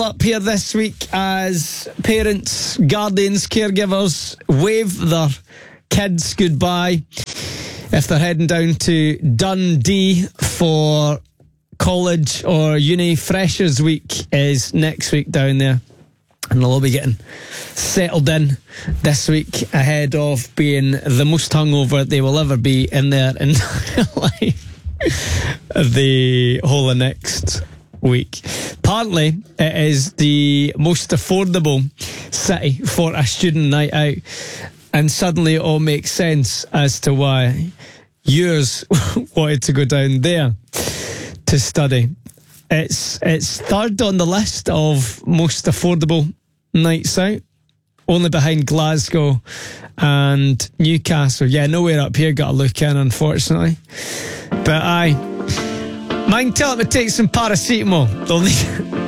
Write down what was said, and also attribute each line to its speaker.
Speaker 1: Up here this week as parents, guardians, caregivers wave their kids goodbye if they're heading down to Dundee for college or uni. Freshers Week is next week down there, and they'll all be getting settled in this week ahead of being the most hungover they will ever be in their entire life the whole of next week. Apparently, it is the most affordable city for a student night out, and suddenly it all makes sense as to why yours wanted to go down there to study. It's third on the list of most affordable nights out, only behind Glasgow and Newcastle. Yeah, nowhere up here got a look in, unfortunately. But aye, mind tell him to take some paracetamol. They'll need